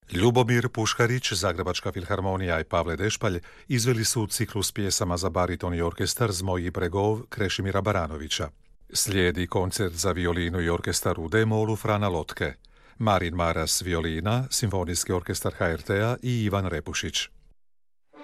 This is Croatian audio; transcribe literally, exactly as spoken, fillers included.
Ljubomir Puškarić, Zagrebačka filharmonija i Pavle Dešpalj izveli su ciklus pjesama za bariton i orkestar Zmoji Bregov Krešimira Baranovića. Slijedi koncert za violinu i orkestar u D-molu Frana Lotke, Marin Maras violina, Simfonijski orkestar H R T-a i Ivan Repušić.